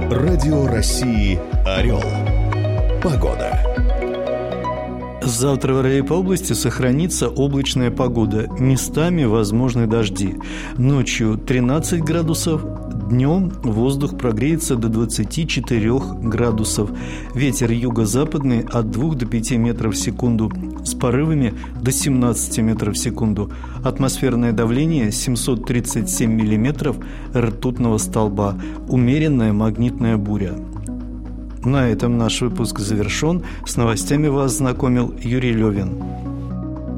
Радио России «Орел». Погода. Завтра в Орле по области сохранится облачная погода. Местами возможны дожди. Ночью 13 градусов, днем воздух прогреется до 24 градусов. Ветер юго-западный от 2 до 5 метров в секунду, с порывами до 17 метров в секунду. Атмосферное давление 737 миллиметров ртутного столба. Умеренная магнитная буря. На этом наш выпуск завершен. С новостями вас знакомил Юрий Левин.